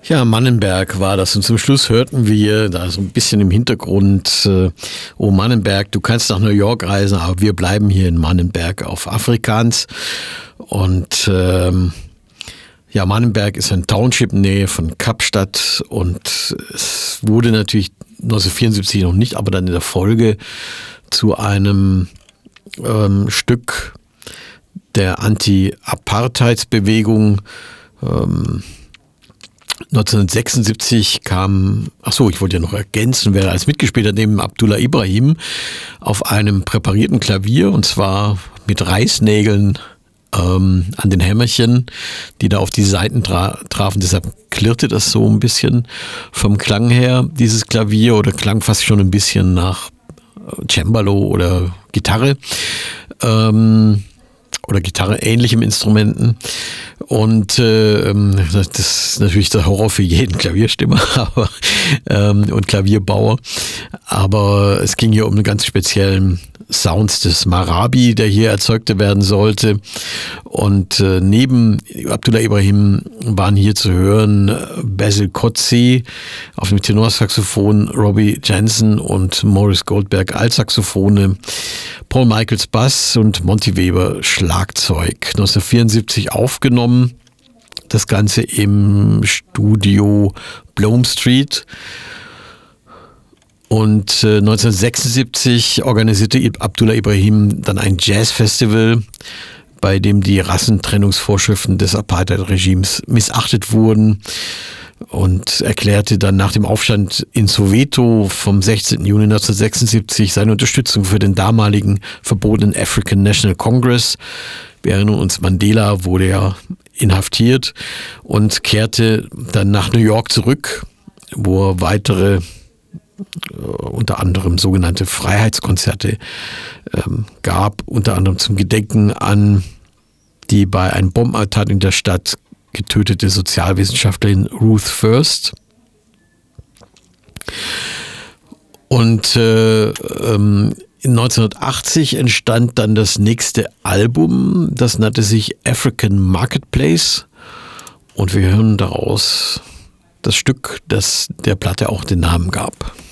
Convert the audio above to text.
Ja, Mannenberg war das. Und zum Schluss hörten wir da so ein bisschen im Hintergrund, oh Mannenberg, du kannst nach New York reisen, aber wir bleiben hier in Mannenberg auf Afrikaans. Und ja, Mannenberg ist ein Township in der Nähe von Kapstadt und es wurde natürlich 1974 noch nicht, aber dann in der Folge zu einem Stück der Anti-Apartheidsbewegung. 1976 kam, ich wollte ja noch ergänzen, wer als mitgespielt hat, neben Abdullah Ibrahim auf einem präparierten Klavier, und zwar mit Reißnägeln an den Hämmerchen, die da auf die Saiten trafen. Deshalb klirrte das so ein bisschen vom Klang her, dieses Klavier, oder klang fast schon ein bisschen nach Cembalo oder Gitarre. Oder Gitarre-ähnlichem Instrumenten. Und das ist natürlich der Horror für jeden Klavierstimmer und Klavierbauer. Aber es ging hier um einen ganz speziellen Sound des Marabi, der hier erzeugt werden sollte. Und neben Abdullah Ibrahim waren hier zu hören Basil Kotze auf dem Tenorsaxophon, Robbie Jensen und Maurice Goldberg Altsaxophone, Paul Michaels Bass und Monty Weber Schlagzeug. 1974 aufgenommen, das Ganze im Studio Bloom Street. Und 1976 organisierte Abdullah Ibrahim dann ein Jazzfestival, bei dem die Rassentrennungsvorschriften des Apartheid-Regimes missachtet wurden, und erklärte dann nach dem Aufstand in Soweto vom 16. Juni 1976 seine Unterstützung für den damaligen verbotenen African National Congress. Wir erinnern uns, Mandela wurde ja inhaftiert und kehrte dann nach New York zurück, wo er weitere unter anderem sogenannte Freiheitskonzerte gab, unter anderem zum Gedenken an die bei einem Bombenattentat in der Stadt getötete Sozialwissenschaftlerin Ruth First. Und 1980 entstand dann das nächste Album, das nannte sich African Marketplace, und wir hören daraus das Stück, das der Platte auch den Namen gab.